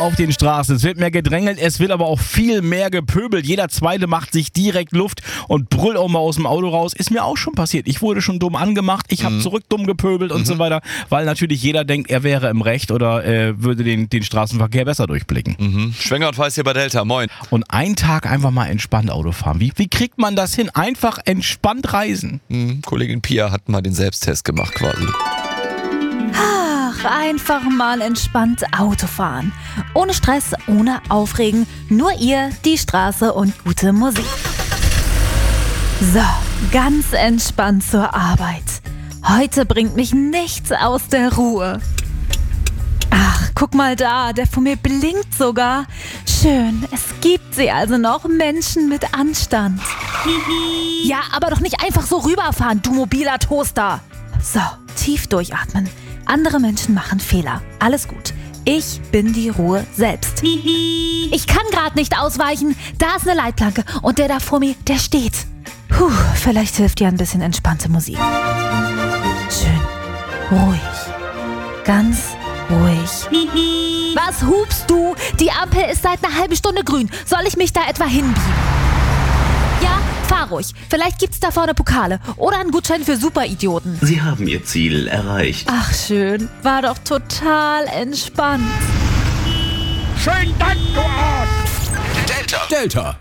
auf den Straßen. Es wird mehr gedrängelt, es wird aber auch viel mehr gepöbelt. Jeder Zweite macht sich direkt Luft und brüllt auch mal aus dem Auto raus. Ist mir auch schon passiert. Ich wurde schon dumm angemacht, ich habe zurück dumm gepöbelt und so weiter, weil natürlich jeder denkt, er wäre im Recht oder würde den Straßenverkehr besser durchblicken. Schwenger und Weiß hier bei Delta, moin. Und einen Tag einfach mal entspannt Auto fahren. Wie kriegt man das hin? Einfach entspannt reisen. Kollegin Pia hat mal den Selbsttest gemacht quasi. Einfach mal entspannt Auto fahren. Ohne Stress, ohne Aufregen. Nur ihr, die Straße und gute Musik. So, ganz entspannt zur Arbeit. Heute bringt mich nichts aus der Ruhe. Ach, guck mal da, der vor mir blinkt sogar. Schön, es gibt sie also noch, Menschen mit Anstand. Ja, aber doch nicht einfach so rüberfahren, du mobiler Toaster. So, tief durchatmen. Andere Menschen machen Fehler. Alles gut. Ich bin die Ruhe selbst. Ich kann gerade nicht ausweichen. Da ist eine Leitplanke und der da vor mir, der steht. Vielleicht hilft ja ein bisschen entspannte Musik. Schön. Ruhig. Ganz ruhig. Was hupst du? Die Ampel ist seit einer halben Stunde grün. Soll ich mich da etwa hinbiegen? Ja, fahr ruhig. Vielleicht gibt's da vorne Pokale oder einen Gutschein für Superidioten. Sie haben Ihr Ziel erreicht. Ach schön, war doch total entspannt. Schönen Dank, du Arsch! Delta.